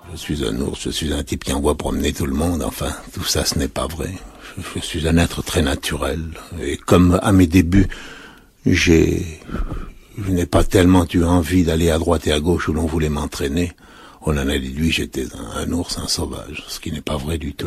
Je suis un ours, je suis un type qui envoie promener tout le monde, enfin, tout ça ce n'est pas vrai. Je suis un être très naturel, et comme à mes débuts, je n'ai pas tellement eu envie d'aller à droite et à gauche où l'on voulait m'entraîner, on en a déduit j'étais un ours, un sauvage, ce qui n'est pas vrai du tout.